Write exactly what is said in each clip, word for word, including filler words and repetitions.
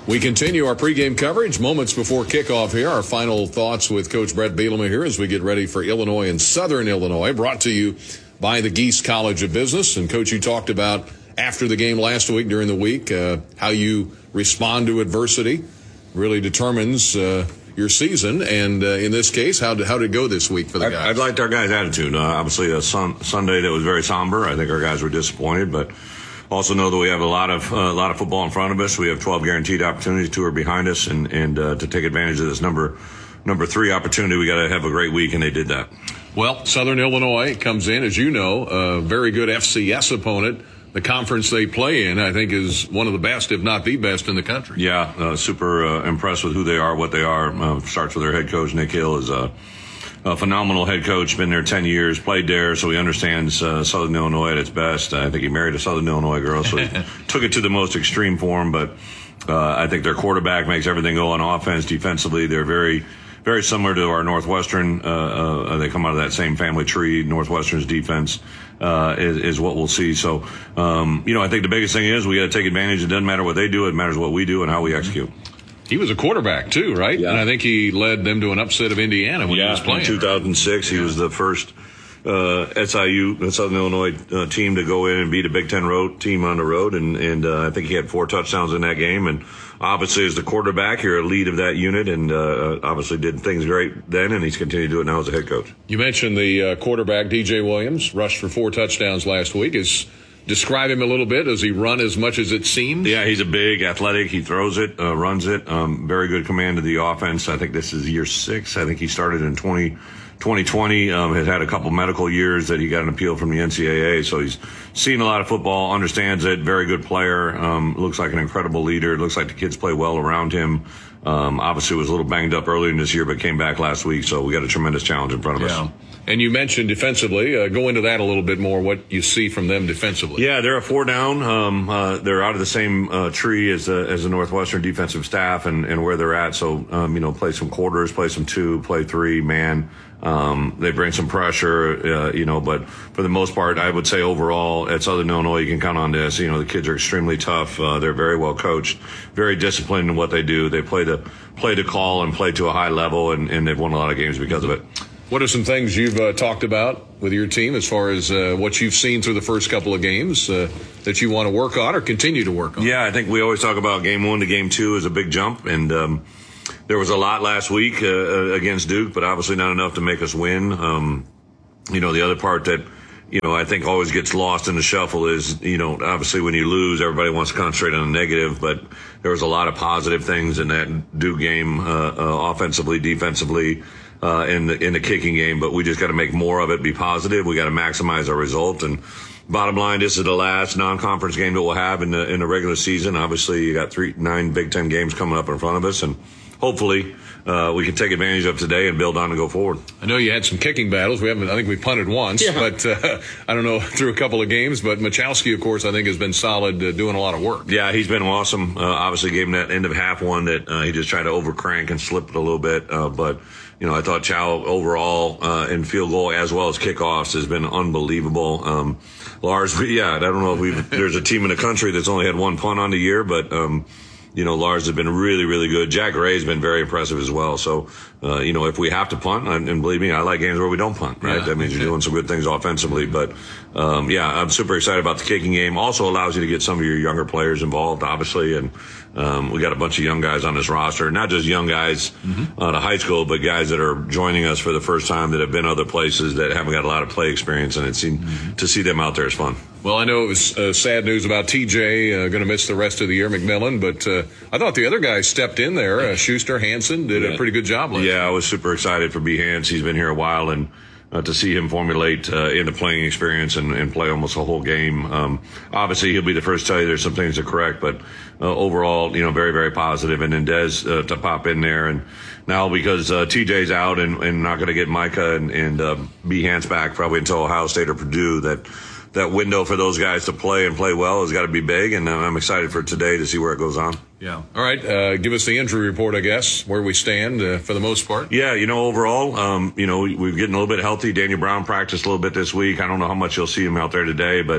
We continue our pregame coverage moments before kickoff here. Our final thoughts with Coach Brett Bielema here as we get ready for Illinois and Southern Illinois, brought to you by the Geese College of Business. And, Coach, you talked about after the game last week, during the week, uh, how you respond to adversity really determines uh, your season. And uh, in this case, how did, how did it go this week for the guys? I, I liked our guys' attitude. Uh, obviously, a sun, Sunday that was very somber. I think our guys were disappointed, but also know that we have a lot of uh, a lot of football in front of us. We have twelve guaranteed opportunities. Two are behind us, and and uh, to take advantage of this number number three opportunity, we got to have a great week, and they did that. Well, Southern Illinois comes in, as you know, a very good F C S opponent. The conference they play in, I think, is one of the best, if not the best, in the country. Yeah, uh, super uh, impressed with who they are, what they are. Uh, starts with their head coach, Nick Hill, is a, a phenomenal head coach. Been there ten years, played there, so he understands uh, Southern Illinois at its best. I think he married a Southern Illinois girl, so he took it to the most extreme form. But uh, I think their quarterback makes everything go on offense, defensively. They're very Very similar to our Northwestern. Uh, uh, they come out of that same family tree. Northwestern's defense uh, is, is what we'll see. So, um, you know, I think the biggest thing is we got to take advantage. It doesn't matter what they do. It matters what we do and how we execute. He was a quarterback, too, right? Yeah. And I think he led them to an upset of Indiana when yeah, he was playing. In two thousand six, right? He was the first uh, S I U, the Southern Illinois uh, team to go in and beat a Big Ten road team on the road. And, and uh, I think he had four touchdowns in that game. And obviously, as the quarterback, you're a lead of that unit, and uh, obviously did things great then, and he's continued to do it now as a head coach. You mentioned the uh, quarterback, D J Williams, rushed for four touchdowns last week. Is describe him a little bit. Does he run as much as it seems? Yeah, he's a big, athletic. He throws it, uh, runs it. Um, very good command of the offense. I think this is year six. I think he started in twenty twenty. Um, has had a couple medical years that he got an appeal from the N C double A. So he's seen a lot of football, understands it. Very good player. Um, looks like an incredible leader. Looks like the kids play well around him. Um, obviously was a little banged up earlier in this year, but came back last week. So we got a tremendous challenge in front of yeah. us. And you mentioned defensively. Uh, go into that a little bit more, what you see from them defensively. Yeah, they're a four down. Um, uh, they're out of the same uh, tree as the, as the Northwestern defensive staff and, and where they're at. So, um, you know, play some quarters, play some two, play three, man. Um, they bring some pressure, uh, you know, but for the most part, I would say overall at Southern Illinois, you can count on this. You know, the kids are extremely tough. Uh, they're very well coached, very disciplined in what they do. They play the, play the call and play to a high level, and, and they've won a lot of games because of it. What are some things you've uh, talked about with your team as far as uh, what you've seen through the first couple of games uh, that you want to work on or continue to work on? Yeah, I think we always talk about game one to game two is a big jump, and um, there was a lot last week uh, against Duke, but obviously not enough to make us win. Um, you know, the other part that, you know, I think always gets lost in the shuffle is, you know, obviously when you lose, everybody wants to concentrate on the negative, but there was a lot of positive things in that Duke game, uh, uh, offensively, defensively, uh, in the, in the kicking game, but we just got to make more of it, be positive. We got to maximize our result. And bottom line, this is the last non-conference game that we'll have in the, in the regular season. Obviously, you got three, nine Big Ten games coming up in front of us, and hopefully, uh, we can take advantage of today and build on and go forward. I know you had some kicking battles. We haven't, I think we punted once, yeah. but, uh, I don't know, through a couple of games, but Michalski, of course, I think has been solid, uh, doing a lot of work. Yeah, he's been awesome. Uh, obviously gave him that end of half one that, uh, he just tried to overcrank and slip it a little bit. Uh, but, you know, I thought Chow overall, uh, in field goal as well as kickoffs has been unbelievable. Um, Lars, yeah, I don't know if we've, there's a team in the country that's only had one punt on the year, but, um, you know, Lars has been really, really good. Jack Ray's been very impressive as well. So, uh, you know, if we have to punt, and, and believe me, I like games where we don't punt, right? Yeah. That means you're doing some good things offensively. But, um, yeah, I'm super excited about the kicking game. Also allows you to get some of your younger players involved, obviously. And, um, we got a bunch of young guys on this roster, not just young guys mm-hmm. out of high school, but guys that are joining us for the first time that have been other places that haven't got a lot of play experience. And it seemed mm-hmm. to see them out there is fun. Well, I know it was uh, sad news about T J uh, going to miss the rest of the year, McMillan, but uh, I thought the other guys stepped in there. Uh, Schuster, Hansen did yeah. a pretty good job last Yeah, year. I was super excited for B. Hans. He's been here a while, and uh, to see him formulate uh, into playing experience and, and play almost a whole game. Um, obviously, he'll be the first to tell you there's some things to correct, but uh, overall, you know, very, very positive. And then Dez uh, to pop in there. And now because uh, T J's out and, and not going to get Micah and, and uh, B. Hans back probably until Ohio State or Purdue, that that window for those guys to play and play well has got to be big, and I'm excited for today to see where it goes on. Yeah. All right. Uh, give us the injury report, I guess, where we stand uh, for the most part. Yeah, you know, overall, um, you know, we're getting a little bit healthy. Daniel Brown practiced a little bit this week. I don't know how much you'll see him out there today, but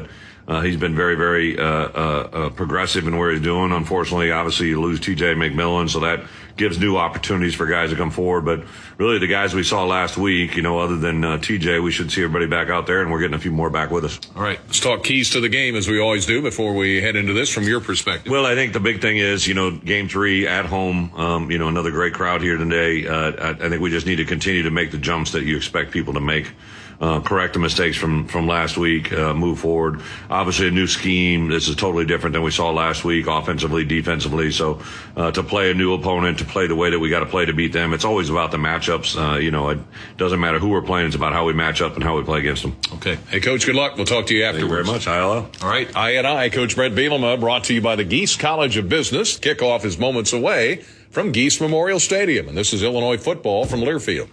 Uh, he's been very, very uh, uh, uh, progressive in where he's doing. Unfortunately, obviously, you lose T J McMillan, so that gives new opportunities for guys to come forward. But really, the guys we saw last week, you know, other than uh, T J, we should see everybody back out there, and we're getting a few more back with us. All right, let's talk keys to the game, as we always do, before we head into this from your perspective. Well, I think the big thing is, you know, game three at home, um, you know, another great crowd here today. Uh, I, I think we just need to continue to make the jumps that you expect people to make. Uh, correct the mistakes from, from last week, uh, move forward. Obviously, a new scheme. This is totally different than we saw last week, offensively, defensively. So uh, to play a new opponent, to play the way that we got to play to beat them, it's always about the matchups. Uh, you know, it doesn't matter who we're playing. It's about how we match up and how we play against them. Okay. Hey, Coach, good luck. We'll talk to you afterwards. Thank you very much. I L L. All right. I and I, Coach Brett Bielema, brought to you by the Geese College of Business. Kickoff is moments away from Geese Memorial Stadium. And this is Illinois football from Learfield.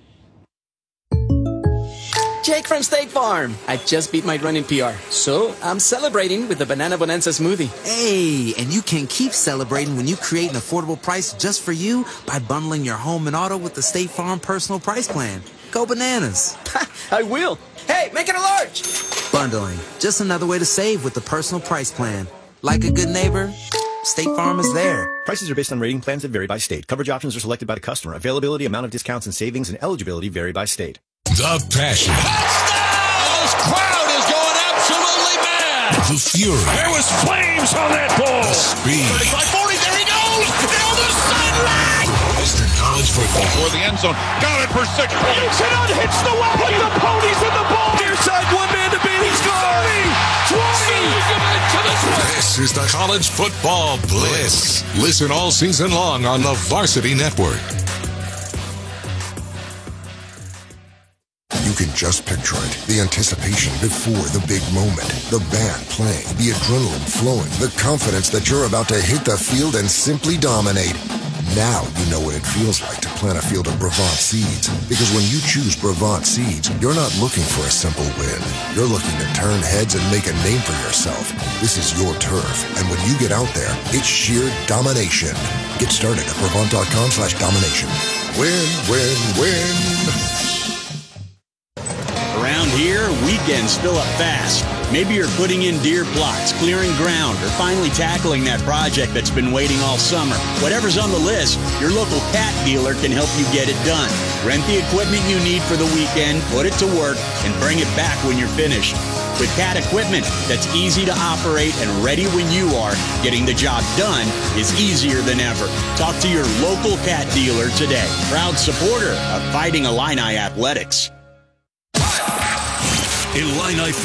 Jake from State Farm. I just beat my running P R, so I'm celebrating with the Banana Bonanza smoothie. Hey, and you can keep celebrating when you create an affordable price just for you by bundling your home and auto with the State Farm Personal Price Plan. Go bananas. I will. Hey, make it a large. Bundling, just another way to save with the Personal Price Plan. Like a good neighbor, State Farm is there. Prices are based on rating plans that vary by state. Coverage options are selected by the customer. Availability, amount of discounts and savings, and eligibility vary by state. The passion. Touchdown! This crowd is going absolutely mad. The fury. There was flames on that ball. The speed. thirty-five forty, there he goes! Down the sideline! Western College football. For the end zone. Got it for six. Cannot hits the wagon. Put the ponies in the ball. Near side, one man to beat. He's gone. twenty. This is the College Football Blitz. Listen all season long on the Varsity Network. You can just picture it. The anticipation before the big moment. The band playing, the adrenaline flowing, the confidence that you're about to hit the field and simply dominate. Now you know what it feels like to plant a field of Brevant seeds. Because when you choose Brevant seeds, you're not looking for a simple win. You're looking to turn heads and make a name for yourself. This is your turf. And when you get out there, it's sheer domination. Get started at Brevant.com slash domination. Win, win, win. Around here, weekends fill up fast. Maybe you're putting in deer plots, clearing ground, or finally tackling that project that's been waiting all summer. Whatever's on the list, your local Cat dealer can help you get it done. Rent the equipment you need for the weekend, put it to work, and bring it back when you're finished. With Cat equipment that's easy to operate and ready when you are, getting the job done is easier than ever. Talk to your local Cat dealer today. Proud supporter of Fighting Illini Athletics. Illini